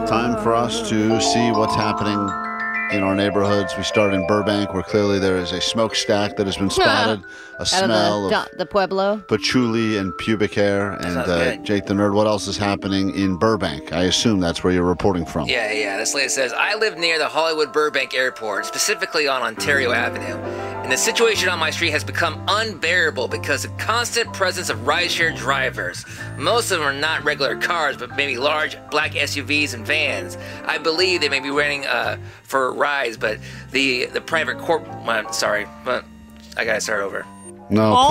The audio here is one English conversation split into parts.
Time for us to see what's happening in our neighborhoods. We start in Burbank, where clearly there is a smokestack that has been spotted. A smell of the Pueblo. patchouli and pubic hair. And Jake the Nerd, what else is happening in Burbank? I assume that's where you're reporting from. Yeah. This lady says, I live near the Hollywood Burbank Airport, specifically on Ontario Avenue. And the situation on my street has become unbearable because of the constant presence of rideshare drivers. Most of them are not regular cars, but maybe large black SUVs and vans. I believe they may be renting for rides, but the private but I gotta start over. No,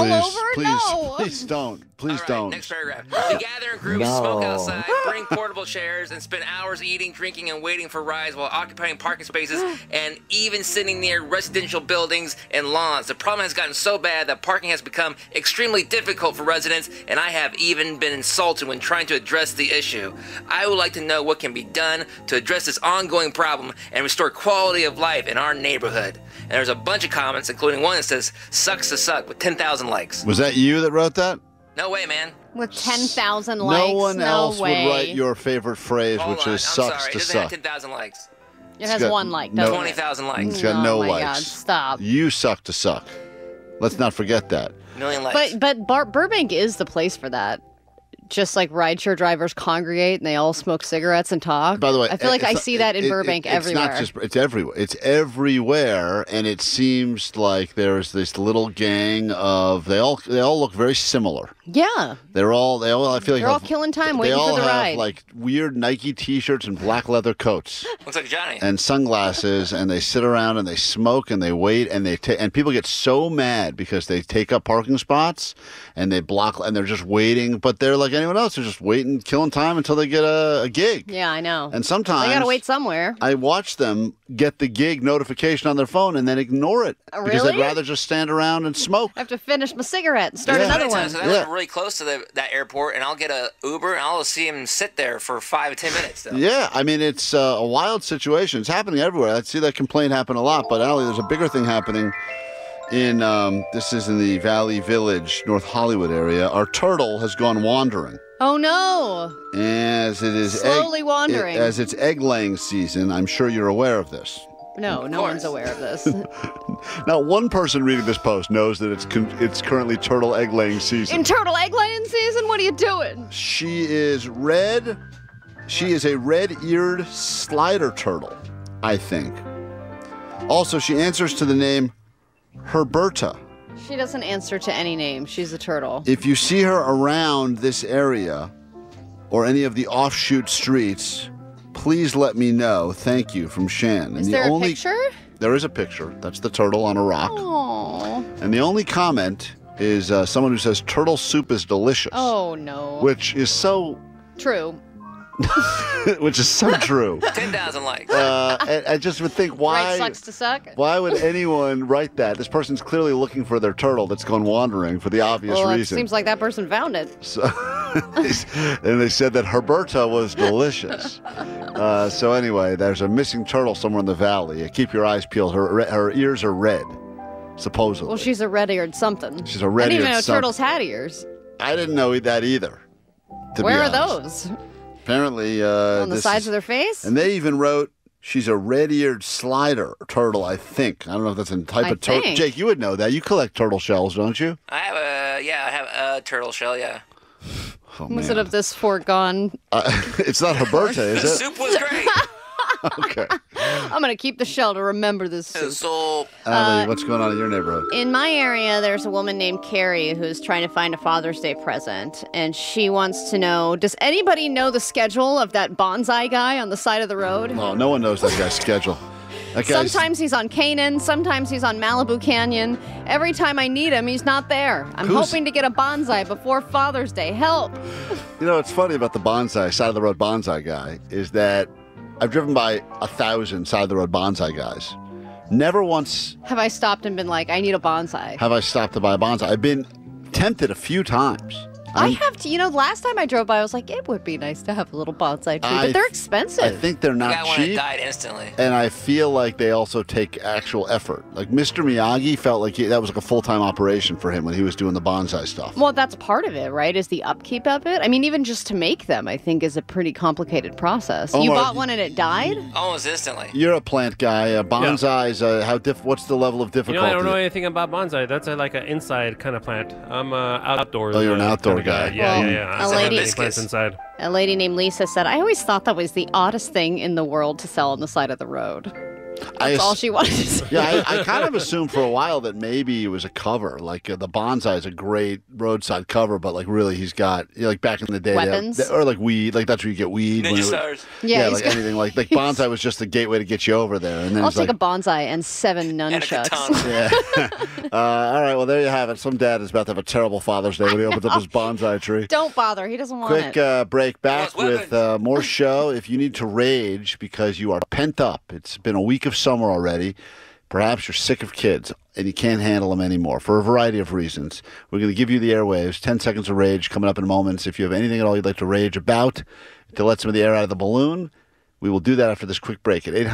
No. please don't. Please All right, don't. next paragraph. They gather in groups, smoke outside, bring portable chairs, and spend hours eating, drinking, and waiting for rides while occupying parking spaces and even sitting near residential buildings and lawns. The problem has gotten so bad that parking has become extremely difficult for residents, and I have even been insulted when trying to address the issue. I would like to know what can be done to address this ongoing problem and restore quality of life in our neighborhood. And there's a bunch of comments, including one that says, sucks to suck, with 10,000 likes. Was that you that wrote that? No way, man. With 10,000 likes. No one else way. would write your favorite phrase, Hold which on, is I'm sucks sorry. to It doesn't suck. have 10,000 likes. It has got one like, no- doesn't it? 20,000 likes. It's got no my likes. God, stop. You suck to suck. Let's not forget that. Million likes. But Burbank is the place for that. Just like rideshare drivers congregate and they all smoke cigarettes and talk. By the way, I feel like I see that in Burbank everywhere. It's everywhere. It's everywhere, and it seems like there's this little gang of they all look very similar. Yeah. They all I feel like They're all killing time they waiting all for the have ride. like weird Nike T-shirts and black leather coats Looks like Johnny. and sunglasses, and they sit around and they smoke and they wait and and people get so mad because they take up parking spots and they block and they're just waiting, but they're like anyone else, they're just waiting, killing time until they get a gig. Yeah, I know. And sometimes They gotta wait somewhere. I watch them get the gig notification on their phone and then ignore it because Really? they'd rather just stand around and smoke. I have to finish my cigarette and start Yeah. another one. So I live really close to that airport, and I'll get a Uber, and I'll see him sit there for 5 to 10 minutes. Though. Yeah, I mean, it's a wild situation. It's happening everywhere. I see that complaint happen a lot, but Allie, there's a bigger thing happening in, this is in the Valley Village, North Hollywood area. Our turtle has gone wandering. Oh no! As it is Slowly wandering. as it's egg-laying season, I'm sure you're aware of this. No one's aware of this. Now, one person reading this post knows that it's currently turtle egg-laying season. In turtle egg laying season, what are you doing? She is red. She is a red-eared slider turtle, I think. Also, she answers to the name Herberta. She doesn't answer to any name. She's a turtle. If you see her around this area or any of the offshoot streets, please let me know. Thank you, from Shan. Is there a picture? There is a picture. That's the turtle on a rock. Oh. And the only comment is someone who says turtle soup is delicious. Oh no. Which is so True. which is so true. 10,000 likes. I just would think, why Right, sucks to suck. why would anyone write that? This person's clearly looking for their turtle that's gone wandering for the obvious Well, it reason. seems like that person found it. So, and they said that Herberta was delicious. So anyway, there's a missing turtle somewhere in the valley. Keep your eyes peeled. Her ears are red, supposedly. Well, she's a red-eared something. She's a I red-eared didn't even know something. turtles had ears. I didn't know that either. To Where be are honest. those? Apparently, On the this sides is- of their face? And they even wrote, she's a red-eared slider turtle, I think. I don't know if that's a type I of turtle. think. Jake, you would know that. You collect turtle shells, don't you? I have a turtle shell, yeah. Oh, Was man. it of this foregone? It's not Herberta, The is it? soup was great. Okay. I'm going to keep the shell to remember this soup. So, Allie, what's going on in your neighborhood? In my area, there's a woman named Carrie who's trying to find a Father's Day present. And she wants to know, does anybody know the schedule of that bonsai guy on the side of the road? Oh, no one knows that guy's schedule. That guy's, Sometimes he's on Canaan, sometimes he's on Malibu Canyon. Every time I need him, he's not there. I'm Who's- hoping to get a bonsai before Father's Day. Help! You know, what's funny about the bonsai, side of the road bonsai guy, is that I've driven by 1,000 side of the road bonsai guys. Never once Have I stopped and been like, I need a bonsai? have I stopped to buy a bonsai. I've been tempted a few times. I have to, last time I drove by, I was like, it would be nice to have a little bonsai tree, but they're expensive. I think they're I not got one that cheap. died instantly. And I feel like they also take actual effort. Like Mr. Miyagi felt like that was like a full-time operation for him when he was doing the bonsai stuff. Well, that's part of it, right? Is the upkeep of it. I mean, even just to make them, I think, is a pretty complicated process. You Omar, bought one and it died? Almost instantly. You're a plant guy. Bonsais, what's the level of difficulty? I don't know anything about bonsai. That's like an inside kind of plant. I'm outdoors. Oh, you're an outdoor kind of guy. Yeah, Well, yeah. a I lady- have many plants inside. A lady named Lisa said, I always thought that was the oddest thing in the world to sell on the side of the road. That's all she wanted to say. Yeah, I kind of assumed for a while that maybe it was a cover. Like the bonsai is a great roadside cover, but like really he's got, like back in the day. Weapons? Or like weed. Like that's where you get weed. Ninja stars. Yeah, he's like got- anything. Like bonsai was just the gateway to get you over there. And then I'll it's take like, a bonsai and 7 And a nunchucks. katana. yeah. All right, well, there you have it. Some dad is about to have a terrible Father's Day when he opens up his bonsai tree. Don't bother. He doesn't want Quick it. break back Lost with more show. If you need to rage because you are pent up, it's been a week of summer already. Perhaps you're sick of kids and you can't handle them anymore for a variety of reasons. We're going to give you the airwaves. 10 seconds of rage coming up in moments. If you have anything at all you'd like to rage about, to let some of the air out of the balloon, we will do that after this quick break at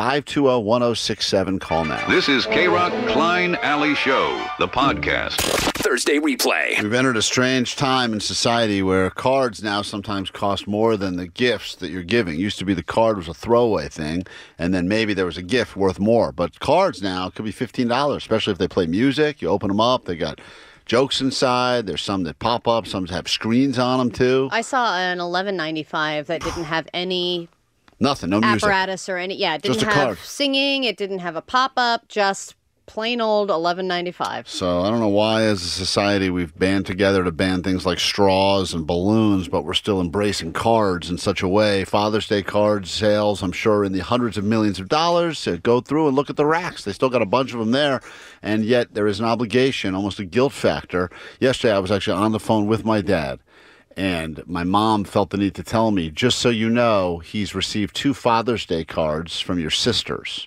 800-520-1067. Call now. This is K-Rock Klein Alley Show, the podcast. Thursday replay. We've entered a strange time in society where cards now sometimes cost more than the gifts that you're giving. Used to be the card was a throwaway thing, and then maybe there was a gift worth more. But cards now could be $15, especially if they play music. You open them up, they got jokes inside. There's some that pop up, some have screens on them too. I saw an $11.95 that didn't have any Nothing, no music. apparatus or any. Yeah, it didn't Just a have card. singing. It didn't have a pop-up. Just plain old $11.95. So I don't know why, as a society, we've band together to ban things like straws and balloons, but we're still embracing cards in such a way. Father's Day card sales, I'm sure, in the hundreds of millions of dollars. Go through and look at the racks. They still got a bunch of them there, and yet there is an obligation, almost a guilt factor. Yesterday, I was actually on the phone with my dad, and my mom felt the need to tell me, just so you know, he's received 2 Father's Day cards from your sisters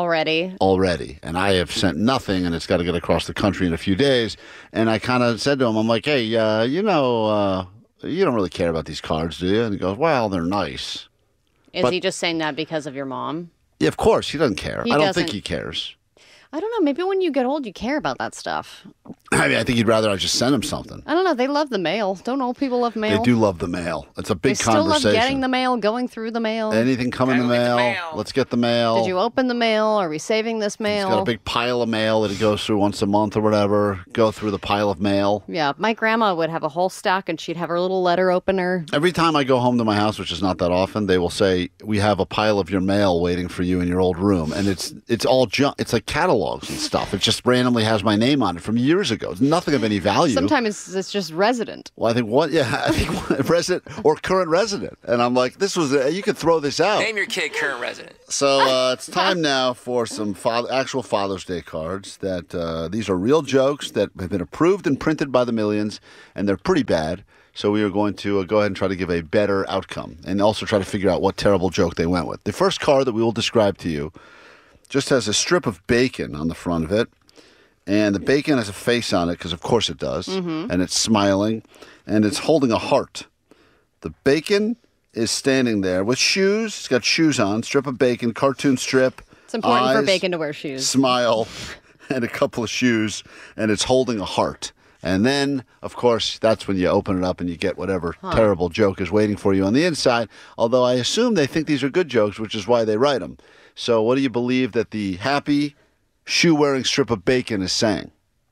already, and I have sent nothing, and it's got to get across the country in a few days. And I kind of said to him, I'm like, hey, you don't really care about these cards, do you? And he goes, well, they're nice. Is he just saying that because of your mom? Yeah, of course, he doesn't care. He I don't think doesn't. he cares. I don't know. Maybe when you get old, you care about that stuff. I mean, I think he'd rather I just send him something. I don't know. They love the mail. Don't old people love mail? They do love the mail. It's a They big still conversation. love getting the mail, going through the mail. Anything come in the Gotta get the mail? mail. Let's get the mail. Did you open the mail? Are we saving this He's mail? got a big pile of mail that he goes through once a month or whatever. Go through the pile of mail. Yeah, my grandma would have a whole stack, and she'd have her little letter opener. Every time I go home to my house, which is not that often, they will say, we have a pile of your mail waiting for you in your old room. And it's all junk. It's like catalogs and stuff. It just randomly has my name on it from years ago. It's nothing of any value. Sometimes it's just resident. Well, I think resident or current resident. And I'm like, you could throw this out. Name your kid current resident. So it's time now for some actual Father's Day cards. These are real jokes that have been approved and printed by the millions, and they're pretty bad. So we are going to go ahead and try to give a better outcome, and also try to figure out what terrible joke they went with. The first card that we will describe to you just has a strip of bacon on the front of it, and the bacon has a face on it, because of course it does, and it's smiling, and it's holding a heart. The bacon is standing there with shoes. It's got shoes on, strip of bacon, cartoon strip. It's important for eyes, bacon to wear shoes. Smile, and a couple of shoes, and it's holding a heart. And then, of course, that's when you open it up and you get whatever terrible joke is waiting for you on the inside, although I assume they think these are good jokes, which is why they write them. So what do you believe that the happy, shoe-wearing strip of bacon is saying?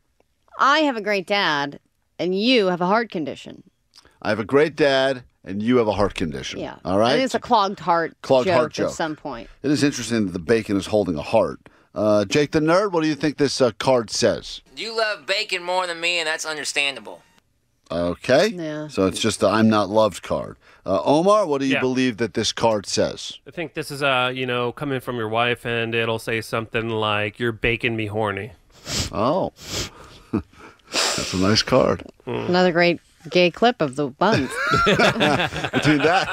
I have a great dad, and you have a heart condition. I have a great dad, and you have a heart condition. Yeah. All right? I think it's a clogged heart Clogged joke at some point. It is interesting that the bacon is holding a heart. Jake the Nerd, what do you think this card says? You love bacon more than me, and that's understandable. Okay. Yeah. So it's just the I'm not loved card. Omar, what do you Yeah. believe that this card says? I think this is coming from your wife, and it'll say something like, "You're baking me horny." Oh. That's a nice card. Another great gay clip of the buns. Between that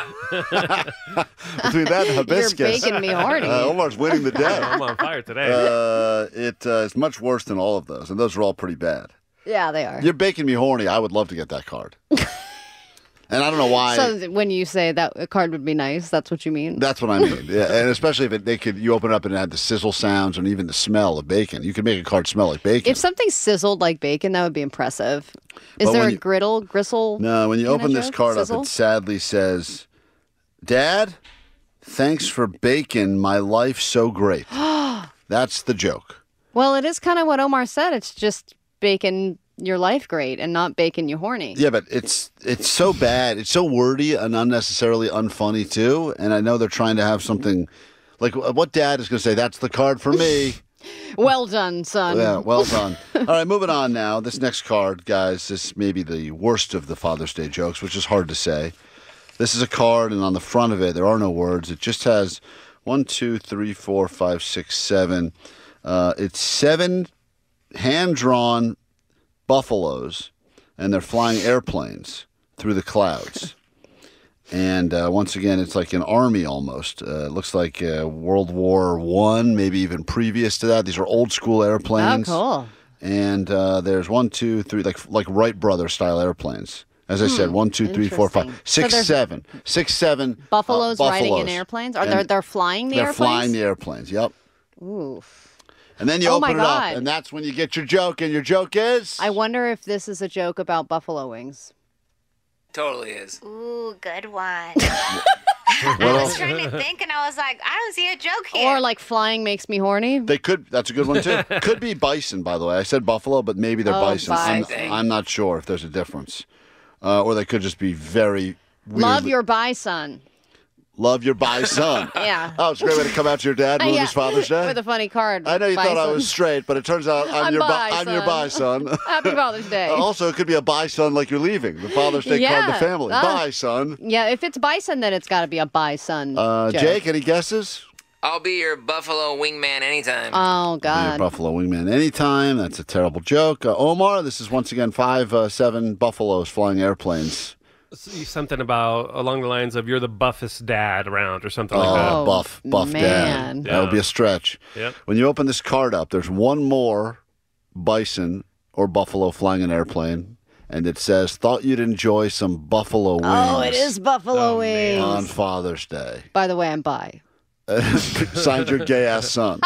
and hibiscus. You're baking me horny. Omar's winning the day. I'm on fire today. It's much worse than all of those, and those are all pretty bad. Yeah, they are. You're baking me horny. I would love to get that card. And I don't know why. So when you say that a card would be nice, that's what you mean? That's what I mean. Yeah, and especially if you open it up and it had the sizzle sounds and even the smell of bacon. You could make a card smell like bacon. If something sizzled like bacon, that would be impressive. Is But there when a you- gristle? No, when you kinda open this joke? card Sizzle? up, it sadly says, "Dad, thanks for bacon. My life's so great." That's the joke. Well, it is kind of what Omar said. It's just bacon your life great and not bacon you horny. Yeah, but it's so bad. It's so wordy and unnecessarily unfunny too. And I know they're trying to have something like what dad is going to say. That's the card for me. Well done, son. Yeah, well done. All right, moving on now. This next card, guys, this may be the worst of the Father's Day jokes, which is hard to say. This is a card, and on the front of it, there are no words. It just has 1, 2, 3, 4, 5, 6, 7. It's 7 hand-drawn buffaloes, and they're flying airplanes through the clouds. And once again, it's like an army almost. It looks like World War One, maybe even previous to that. These are old school airplanes. Oh, cool. And there's 1, 2, 3, like Wright Brothers style airplanes. As I said, 1, 2, 3, 4, 5, Interesting. 6, So there's 7, 6, 7 Buffaloes riding in buffaloes. airplanes? And They're flying the they're airplanes? flying the airplanes. Yep. Oof. And then you Oh, open my it up, God. and that's when you get your joke. And your joke is I wonder if this is a joke about buffalo wings. Totally is. Ooh, good one. what I was else? trying to think, and I was like, I don't see a joke here. Or like flying makes me horny. They could. That's a good one too. Could be bison, by the way. I said buffalo, but maybe they're Oh, bison. bison. I'm not sure if there's a difference, or they could just be very weird. Love your bison. Love your bison. Yeah. Oh, it's a great way to come out to your dad moving Yeah. his Father's Day. With a funny card. I know you thought I bison. was straight, but it turns out I'm your bison. Happy Father's Day. Also, it could be a bison like you're leaving. The Father's Day card to Yeah. family. Ah. Bye, son. Yeah, if it's bison, then it's got to be a bison. joke. Jake, any guesses? I'll be your buffalo wingman anytime. Oh, Your God. Buffalo Wingman anytime. That's a terrible joke. Omar, this is once again 5, 7 buffaloes flying airplanes. Something about along the lines of "You're the buffest dad around" or something like that. Oh, buff man. dad. That would be a stretch. Yep. When you open this card up, there's one more bison or buffalo flying an airplane, and it says, "Thought you'd enjoy some buffalo wings." Oh, it is buffalo wings. on Father's Day. By the way, I'm bi. Signed your gay ass son.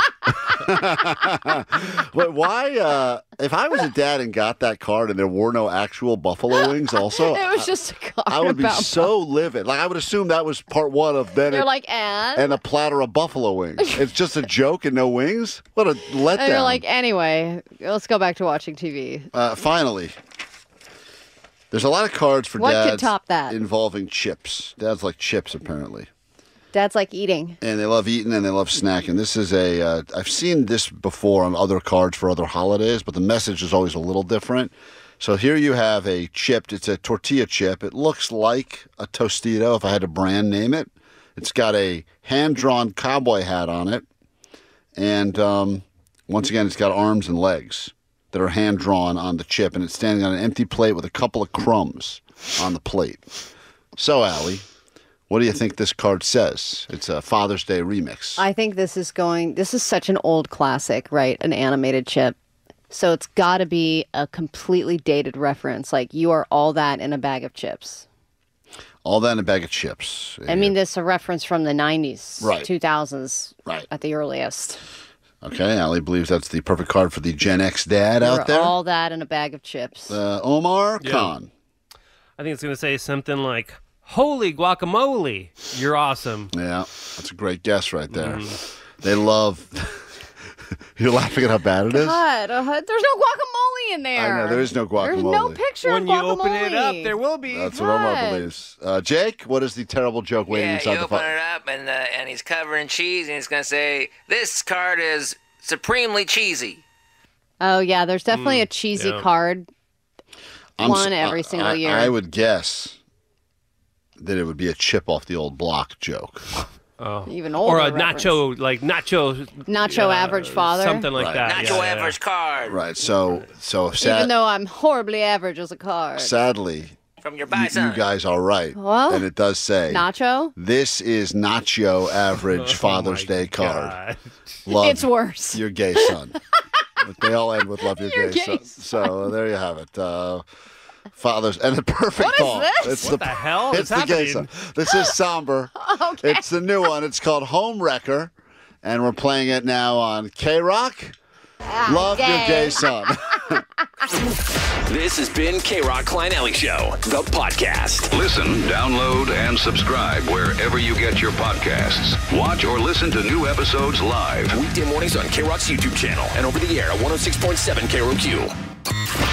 But why? If I was a dad and got that card and there were no actual buffalo wings, also, It was just a card I would be about so livid. Like I would assume that was part one of then. You're it- like, and a platter of buffalo wings. It's just a joke and no wings? What a letdown. And you're like, anyway, let's go back to watching TV. Finally, there's a lot of cards for What could dads top that? involving chips. Dads like chips, apparently. Dad's like eating. And they love eating and they love snacking. This is I've seen this before on other cards for other holidays, but the message is always a little different. So here you have a chip. It's a tortilla chip. It looks like a Tostito if I had to brand name it. It's got a hand-drawn cowboy hat on it. And once again, it's got arms and legs that are hand-drawn on the chip. And it's standing on an empty plate with a couple of crumbs on the plate. So, Allie, what do you think this card says? It's a Father's Day remix. I think this is such an old classic, right? An animated chip. So it's got to be a completely dated reference. Like, you are all that in a bag of chips. All that in a bag of chips. I mean, this is a reference from the 90s, Right. 2000s Right. at the earliest. Okay, Allie believes that's the perfect card for the Gen X dad You're out there. all that in a bag of chips. Omar Yeah. Khan. I think it's going to say something like, "Holy guacamole, you're awesome." Yeah, that's a great guess right there. Mm. They love. You're laughing at how bad it is? God, there's no guacamole in there. I know, there is no There's no guacamole. picture When of you guacamole. open it up, there will be. That's what Omar God. believes. Jake, what is the terrible joke waiting Yeah, inside you the open fire? it up and he's covered in cheese and he's gonna say, "This card is supremely cheesy." Oh, yeah, there's definitely a cheesy yeah. card. I'm one every single year. I would guess that it would be a chip off the old block joke. Even older Or a reference. nacho average father. something like Right. that. Nacho average card Right. So Even though I'm horribly average as a card. sadly, from your you bison. guys are right, Well, and it does say Nacho? this is Nacho average Father's Day card. Love It's worse. your gay son. But they all end with love your, Your gay, gay son. So there you have it. Fathers and the perfect What is call. this? It's What the hell It's is the gay happening? song. This is somber. Okay. It's the new one. It's called Home Wrecker, and we're playing it now on K-Rock. Love your gay son. This has been K-Rock Klein Alley Show, the podcast. Listen, download, and subscribe wherever you get your podcasts. Watch or listen to new episodes live. Weekday mornings on K-Rock's YouTube channel and over the air at 106.7 KROQ.